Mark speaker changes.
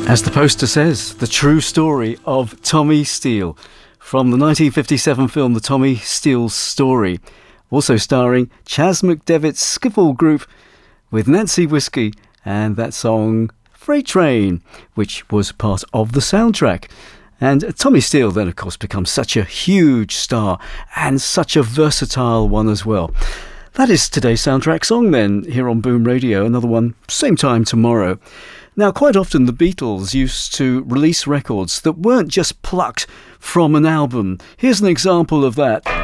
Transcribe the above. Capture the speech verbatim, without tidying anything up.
Speaker 1: As the poster says, the true story of Tommy Steele from the nineteen fifty-seven film The Tommy Steele Story, also starring Chas McDevitt's Skiffle Group with Nancy Whiskey and that song Freight Train, which was part of the soundtrack. And Tommy Steele then, of course, becomes such a huge star and such a versatile one as well. That is today's soundtrack song then, here on Boom Radio. Another one, same time tomorrow. Now, quite often the Beatles used to release records that weren't just plucked from an album. Here's an example of that.